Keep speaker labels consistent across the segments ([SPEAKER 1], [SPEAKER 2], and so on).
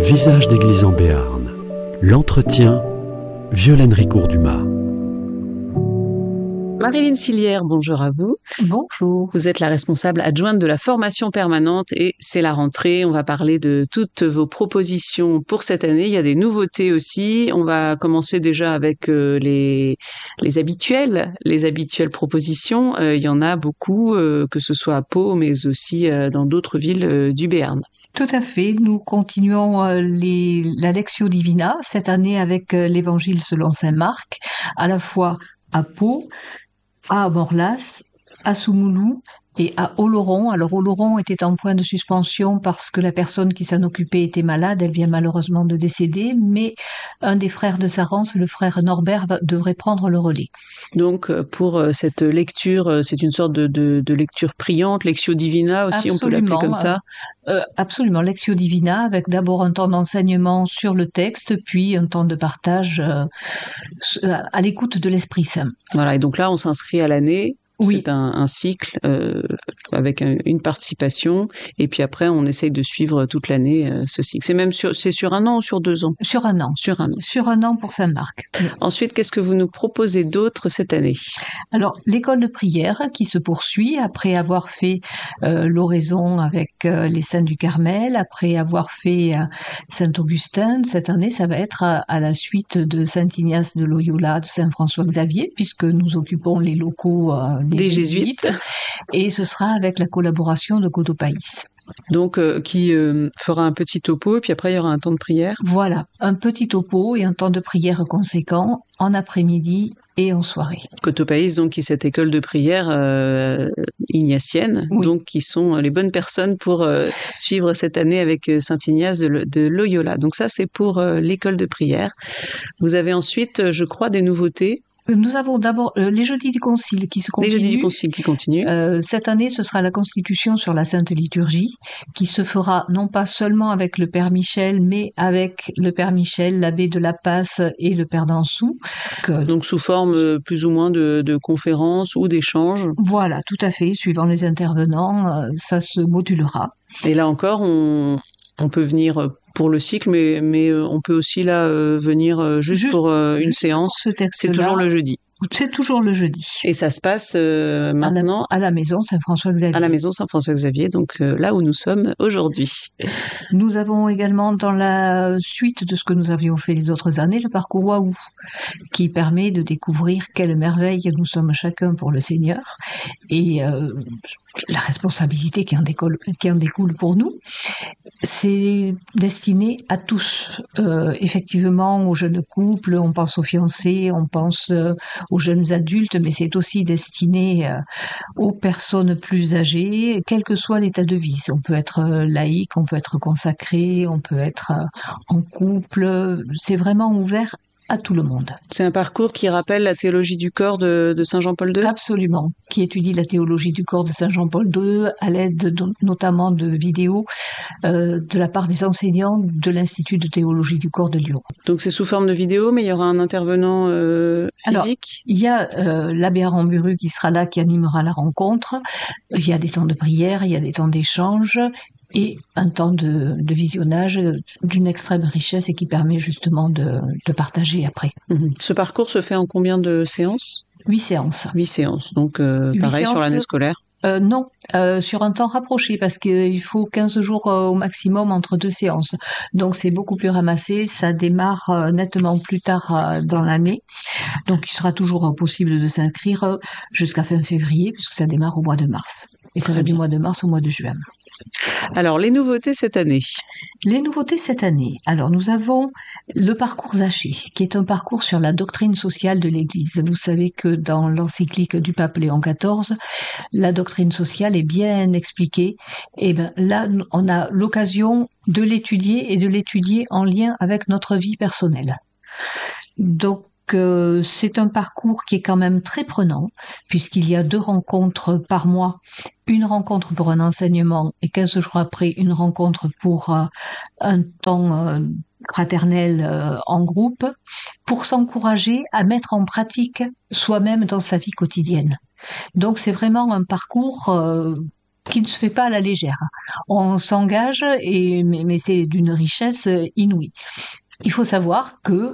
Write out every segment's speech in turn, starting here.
[SPEAKER 1] Visage d'église en Béarn. L'entretien, Violaine Ricourt-Dumas.
[SPEAKER 2] Marilyn Silière, bonjour à vous.
[SPEAKER 3] Bonjour.
[SPEAKER 2] Vous êtes la responsable adjointe de la formation permanente et c'est la rentrée. On va parler de toutes vos propositions pour cette année. Il y a des nouveautés aussi. On va commencer déjà avec les habituelles propositions. Il y en a beaucoup, que ce soit à Pau, mais aussi dans d'autres villes du Béarn.
[SPEAKER 3] Tout à fait. Nous continuons la Lectio Divina cette année avec l'Évangile selon saint Marc, à la fois à Pau, à Morlas, à Soumoulou et à Oloron. Alors Oloron était en point de suspension parce que la personne qui s'en occupait était malade, elle vient malheureusement de décéder, mais un des frères de Sarrance, le frère Norbert, devrait prendre le relais.
[SPEAKER 2] Donc pour cette lecture, c'est une sorte de lecture priante, Lectio Divina aussi,
[SPEAKER 3] Absolument,
[SPEAKER 2] on peut l'appeler comme ça.
[SPEAKER 3] Absolument, Lectio Divina, avec d'abord un temps d'enseignement sur le texte, puis un temps de partage à l'écoute de l'Esprit Saint.
[SPEAKER 2] Voilà, et donc là on s'inscrit à l'année.
[SPEAKER 3] Oui.
[SPEAKER 2] C'est un cycle avec une participation, et puis après on essaye de suivre toute l'année ce cycle. C'est sur un an ou sur 2 ans?
[SPEAKER 3] Sur un an.
[SPEAKER 2] Sur un an.
[SPEAKER 3] Sur un an pour Saint-Marc. Oui.
[SPEAKER 2] Ensuite, qu'est-ce que vous nous proposez d'autre cette année?
[SPEAKER 3] Alors, l'école de prière qui se poursuit après avoir fait l'oraison avec les saints du Carmel, après avoir fait Saint-Augustin. Cette année, ça va être à la suite de Saint-Ignace de Loyola, de Saint-François-Xavier, puisque nous occupons les locaux des Jésuites. Et ce sera avec la collaboration de Cotopaïs.
[SPEAKER 2] Donc, qui fera un petit topo, et puis après il y aura un temps de prière.
[SPEAKER 3] Voilà, un petit topo et un temps de prière conséquent en après-midi et en soirée.
[SPEAKER 2] Cotopaïs, donc, qui est cette école de prière ignatienne, oui. Donc qui sont les bonnes personnes pour suivre cette année avec Saint-Ignace de Loyola. Donc ça, c'est pour l'école de prière. Vous avez ensuite, je crois, des nouveautés.
[SPEAKER 3] Nous avons d'abord les Jeudis du Concile qui se continuent.
[SPEAKER 2] Les Jeudis du Concile qui continuent.
[SPEAKER 3] Cette année, ce sera la Constitution sur la Sainte Liturgie, qui se fera non pas seulement avec le Père Michel, mais avec le Père Michel, l'abbé de la Passe et le Père Dansou.
[SPEAKER 2] Donc sous forme plus ou moins de conférences ou d'échanges.
[SPEAKER 3] Voilà, tout à fait. Suivant les intervenants, ça se modulera.
[SPEAKER 2] Et là encore, on peut venir pour le cycle, mais on peut aussi là venir juste pour une séance. C'est toujours le jeudi.
[SPEAKER 3] C'est toujours le jeudi.
[SPEAKER 2] Et ça se passe maintenant
[SPEAKER 3] à la maison Saint-François-Xavier.
[SPEAKER 2] À la maison Saint-François-Xavier, donc là où nous sommes aujourd'hui.
[SPEAKER 3] Nous avons également, dans la suite de ce que nous avions fait les autres années, le parcours Waouh, qui permet de découvrir quelle merveille nous sommes chacun pour le Seigneur et la responsabilité qui en découle pour nous. C'est destiné à tous. Effectivement, aux jeunes couples, on pense aux fiancés, on pense aux jeunes adultes, mais c'est aussi destiné aux personnes plus âgées, quel que soit l'état de vie. On peut être laïque, on peut être consacré, on peut être en couple. C'est vraiment ouvert à tout le monde.
[SPEAKER 2] C'est un parcours qui rappelle la théologie du corps de Saint Jean-Paul II ?
[SPEAKER 3] Absolument, qui étudie la théologie du corps de Saint Jean-Paul II à l'aide notamment de vidéos de la part des enseignants de l'Institut de théologie du corps de Lyon.
[SPEAKER 2] Donc c'est sous forme de vidéo, mais il y aura un intervenant physique ?
[SPEAKER 3] Alors, il y a l'abbé Aramburu qui sera là, qui animera la rencontre. Il y a des temps de prière, il y a des temps d'échange et un temps de visionnage d'une extrême richesse et qui permet justement de partager après.
[SPEAKER 2] Ce parcours se fait en combien de séances ?
[SPEAKER 3] 8 séances.
[SPEAKER 2] 8 séances, donc pareil sur l'année scolaire ?
[SPEAKER 3] Non, sur un temps rapproché parce qu'il faut 15 jours au maximum entre 2 séances. Donc c'est beaucoup plus ramassé, ça démarre nettement plus tard dans l'année. Donc il sera toujours possible de s'inscrire jusqu'à fin février puisque ça démarre au mois de mars. Et ça va du mois de mars au mois de juin.
[SPEAKER 2] Alors, les nouveautés cette année.
[SPEAKER 3] Les nouveautés cette année. Alors, nous avons le parcours Zaché, qui est un parcours sur la doctrine sociale de l'Église. Vous savez que dans l'encyclique du pape Léon XIV, la doctrine sociale est bien expliquée. Et bien là, on a l'occasion de l'étudier et de l'étudier en lien avec notre vie personnelle. Donc, c'est un parcours qui est quand même très prenant, puisqu'il y a 2 rencontres par mois, une rencontre pour un enseignement et 15 jours après, une rencontre pour un temps fraternel en groupe, pour s'encourager à mettre en pratique soi-même dans sa vie quotidienne. Donc c'est vraiment un parcours qui ne se fait pas à la légère. On s'engage, mais c'est d'une richesse inouïe. Il faut savoir que,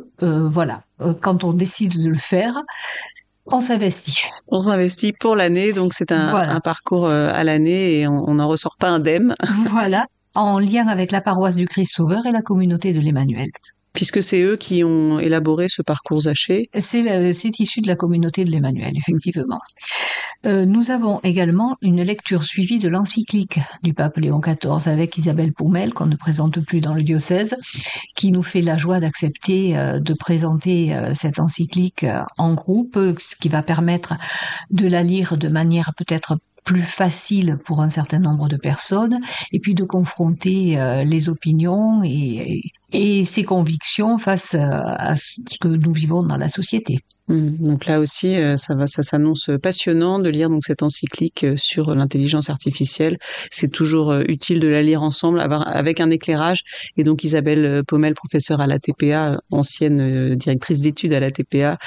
[SPEAKER 3] quand on décide de le faire, on s'investit.
[SPEAKER 2] On s'investit pour l'année, donc c'est un parcours à l'année et on n'en ressort pas indemne.
[SPEAKER 3] Voilà, en lien avec la paroisse du Christ Sauveur et la communauté de l'Emmanuel.
[SPEAKER 2] Puisque c'est eux qui ont élaboré ce parcours Zaché.
[SPEAKER 3] C'est issu de la communauté de l'Emmanuel, effectivement. Nous avons également une lecture suivie de l'encyclique du pape Léon XIV avec Isabelle Poumel, qu'on ne présente plus dans le diocèse, qui nous fait la joie d'accepter de présenter cette encyclique en groupe, ce qui va permettre de la lire de manière peut-être plus facile pour un certain nombre de personnes, et puis de confronter les opinions et ses convictions face à ce que nous vivons dans la société.
[SPEAKER 2] Donc là aussi, ça s'annonce passionnant de lire donc cette encyclique sur l'intelligence artificielle. C'est toujours utile de la lire ensemble avec un éclairage. Et donc Isabelle Pommel, professeure à l'ATPA, ancienne directrice d'études à l'ATPA,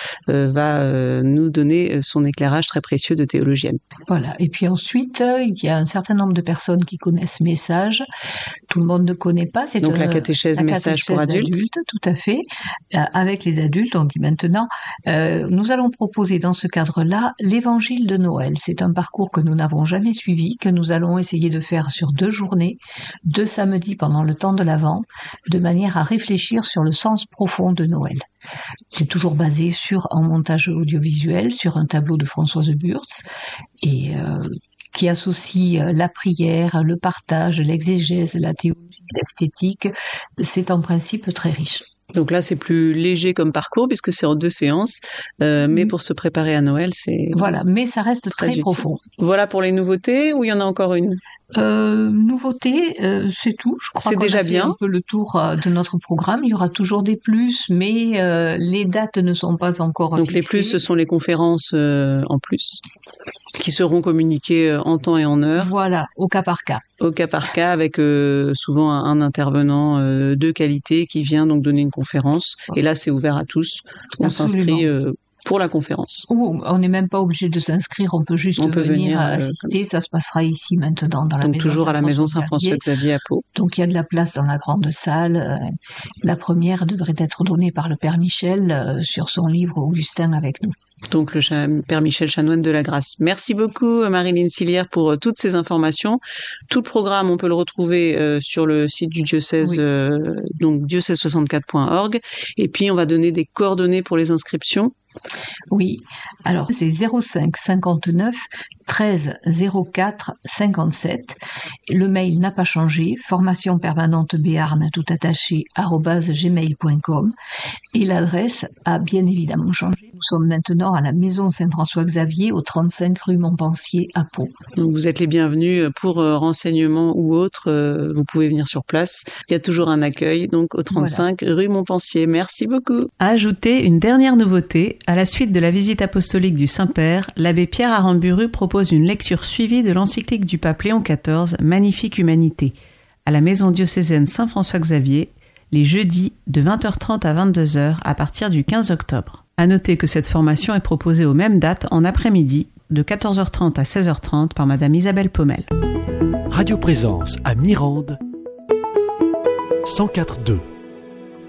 [SPEAKER 2] va nous donner son éclairage très précieux de théologienne.
[SPEAKER 3] Voilà. Et puis ensuite, il y a un certain nombre de personnes qui connaissent Message. Tout le monde ne connaît pas. C'est
[SPEAKER 2] donc la catéchèse Message pour adultes.
[SPEAKER 3] Tout à fait. Avec les adultes, on dit maintenant. Nous allons proposer dans ce cadre-là l'évangile de Noël. C'est un parcours que nous n'avons jamais suivi, que nous allons essayer de faire sur 2 journées, 2 samedis pendant le temps de l'Avent, de manière à réfléchir sur le sens profond de Noël. C'est toujours basé sur un montage audiovisuel, sur un tableau de Françoise Burtz, et qui associe la prière, le partage, l'exégèse, la théologie, l'esthétique. C'est en principe très riche.
[SPEAKER 2] Donc là, c'est plus léger comme parcours puisque c'est en 2 séances, mais pour se préparer à Noël, c'est...
[SPEAKER 3] Voilà, mais ça reste très profond.
[SPEAKER 2] Voilà pour les nouveautés, ou il y en a encore une ?
[SPEAKER 3] Nouveauté, c'est tout. Je crois qu'on a fait un peu le tour de notre programme. Il y aura toujours des plus, mais les dates ne sont pas encore
[SPEAKER 2] donc
[SPEAKER 3] fixées.
[SPEAKER 2] Les plus, ce sont les conférences en plus, qui seront communiquées en temps et en heure.
[SPEAKER 3] Voilà, au cas par cas.
[SPEAKER 2] Au cas par cas, avec souvent un intervenant de qualité qui vient donc donner une conférence. Et là, c'est ouvert à tous. On s'inscrit pour la conférence.
[SPEAKER 3] On n'est même pas obligé de s'inscrire, on peut juste venir assister. Ça se passera ici maintenant dans la maison.
[SPEAKER 2] Toujours à la maison Saint-François-Xavier à Pau.
[SPEAKER 3] Donc il y a de la place dans la grande salle. La première devrait être donnée par le Père Michel sur son livre Augustin avec nous.
[SPEAKER 2] Donc le Père Michel Chanoine de la Grâce. Merci beaucoup Marilyn Silière pour toutes ces informations. Tout le programme, on peut le retrouver sur le site du diocèse, donc diocèse64.org. Et puis on va donner des coordonnées pour les inscriptions.
[SPEAKER 3] Oui, alors c'est 05 59 13 04 57. Le mail n'a pas changé, formation permanente béarn tout attaché @gmail.com, et l'adresse a bien évidemment changé. Nous sommes maintenant à la maison Saint-François-Xavier au 35 rue Montpensier à Pau. Donc
[SPEAKER 2] vous êtes les bienvenus pour renseignements ou autres, vous pouvez venir sur place. Il y a toujours un accueil donc au 35 rue Montpensier. Merci beaucoup.
[SPEAKER 4] Ajouter une dernière nouveauté. À la suite de la visite apostolique du Saint-Père, l'abbé Pierre Aramburu propose une lecture suivie de l'encyclique du pape Léon XIV, Magnifique Humanité, à la maison diocésaine Saint-François-Xavier, les jeudis de 20h30 à 22h à partir du 15 octobre. À noter que cette formation est proposée aux mêmes dates en après-midi, de 14h30 à 16h30 par Madame Isabelle Pommel.
[SPEAKER 1] Radio Présence à Mirande, 104.2.